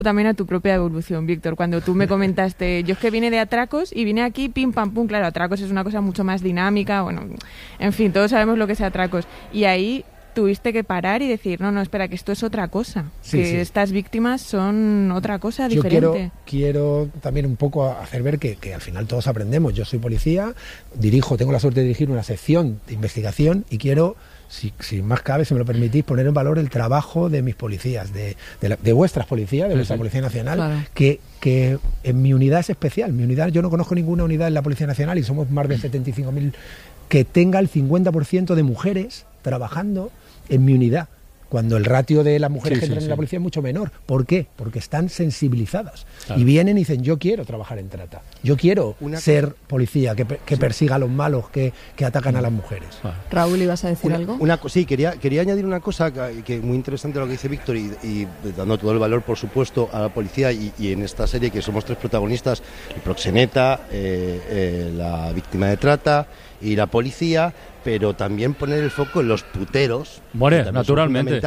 también a tu propia evolución, Víctor. Cuando tú me comentaste, yo es que vine de atracos y vine aquí pim pam pum, claro, atracos es una cosa mucho más dinámica, bueno, en fin, todos sabemos lo que es atracos. Y ahí tuviste que parar y decir, no, espera, que esto es otra cosa, que estas víctimas son otra cosa diferente. Yo quiero también un poco hacer ver que al final todos aprendemos. Yo soy policía, tengo la suerte de dirigir una sección de investigación y quiero, si más cabe, si me lo permitís, poner en valor el trabajo de mis policías, de vuestras policías, de vuestra Policía Nacional, claro. que en mi unidad es especial. Mi unidad, yo no conozco ninguna unidad en la Policía Nacional y somos más de 75.000, que tenga el 50% de mujeres trabajando en mi unidad, cuando el ratio de las mujeres que entran en la policía es mucho menor. ¿Por qué? Porque están sensibilizadas. Claro. Y vienen y dicen, yo quiero trabajar en trata, yo quiero ser policía que persiga a los malos que atacan a las mujeres. Raúl, ¿ibas a decir algo? Sí, quería añadir una cosa que muy interesante lo que dice Víctor y dando todo el valor, por supuesto, a la policía y en esta serie que somos tres protagonistas, el proxeneta, la víctima de trata y la policía, pero también poner el foco en los puteros, naturalmente,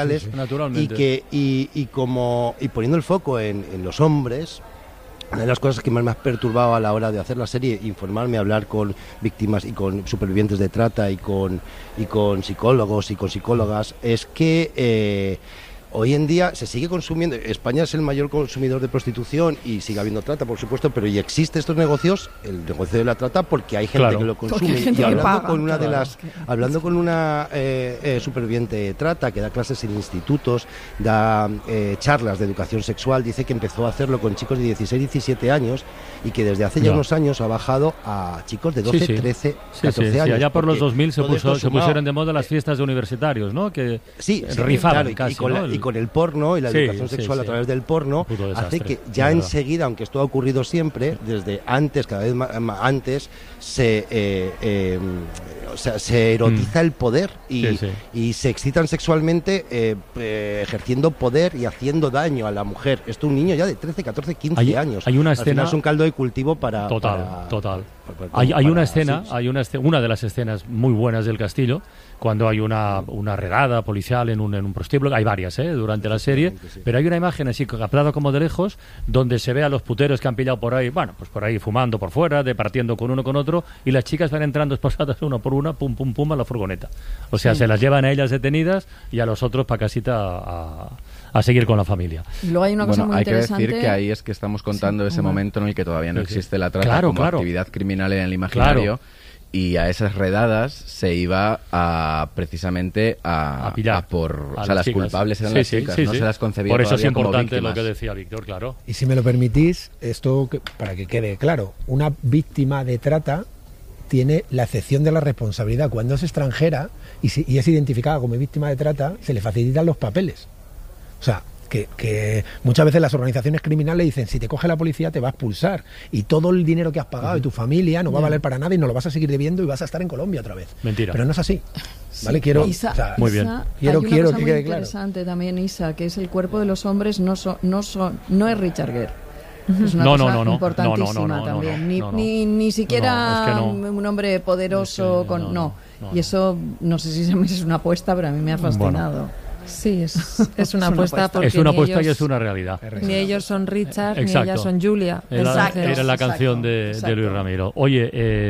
y poniendo el foco en los hombres. Una de las cosas que más me ha perturbado a la hora de hacer la serie, informarme, hablar con víctimas y con supervivientes de trata y con psicólogos y con psicólogas, es que hoy en día se sigue consumiendo. España es el mayor consumidor de prostitución y sigue habiendo trata, por supuesto, pero y existe estos negocios, el negocio de la trata, porque hay gente que lo consume. Y hablando con una superviviente de trata que da clases en institutos, da charlas de educación sexual, dice que empezó a hacerlo con chicos de 16, 17 años y que desde hace ya unos años ha bajado a chicos de 12, 13, 14 años. Allá por los 2000 se pusieron de moda las fiestas de universitarios, ¿no? Que rifaban, claro, casi, y con el porno y la educación sexual a través del porno hace que ya enseguida, aunque esto ha ocurrido siempre, desde antes, cada vez más antes, se erotiza el poder y se excitan sexualmente ejerciendo poder y haciendo daño a la mujer. Esto un niño ya de 13, 14, 15 años. Hay una Al escena... final es un caldo de cultivo para... Total. Hay una escena, una de las escenas muy buenas del Castillo, cuando hay una redada policial en un prostíbulo. Hay varias durante la serie, pero hay una imagen así captada como de lejos, donde se ve a los puteros que han pillado por ahí, por ahí fumando por fuera, departiendo con uno con otro, y las chicas van entrando esposadas una por una, pum pum pum, a la furgoneta. O sea, se las llevan a ellas detenidas y a los otros para casita a seguir con la familia. Y luego hay una cosa muy interesante. Hay que decir que ahí es que estamos contando ese momento en el que todavía no existe la trata como actividad criminal en el imaginario. Y a esas redadas se iba precisamente a pillar. O sea, las culpables eran las chicas, no se las concebía por eso es importante lo que decía Víctor, claro. Y si me lo permitís, esto para que quede claro, una víctima de trata tiene la excepción de la responsabilidad. Cuando es extranjera y es identificada como víctima de trata, se le facilitan los papeles. O sea, que muchas veces las organizaciones criminales dicen, si te coge la policía te va a expulsar y todo el dinero que has pagado de tu familia no va a valer para nada y no lo vas a seguir debiendo y vas a estar en Colombia otra vez. Mentira. Pero no es así. ¿Vale? Quiero muy bien. Quiero que quede claro. Muy interesante también, Isa, que es el cuerpo de los hombres no es Richard Gere. Es una cosa importantísima también. Ni siquiera un hombre poderoso Y eso, no sé si es una apuesta, pero a mí me ha fascinado. Sí, es una apuesta porque es una apuesta y es una realidad. Ni ellos son Richard, ni ellas son Julia. Era la canción de Luis Ramiro. Oye,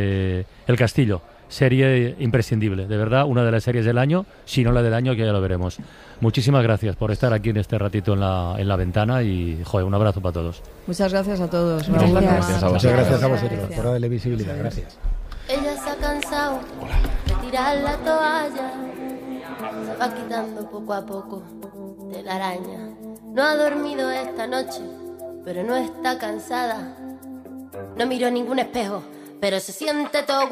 El Castillo, serie imprescindible, de verdad, una de las series del año, si no la del año, que ya lo veremos. Muchísimas gracias por estar aquí en este ratito en la ventana y, un abrazo para todos. Muchas gracias a todos. Muchas gracias a vosotros por darle visibilidad. Gracias. Ella se ha cansado de tirar la toalla. Se va quitando poco a poco de la araña. No ha dormido esta noche, pero no está cansada. No miró ningún espejo, pero se siente todo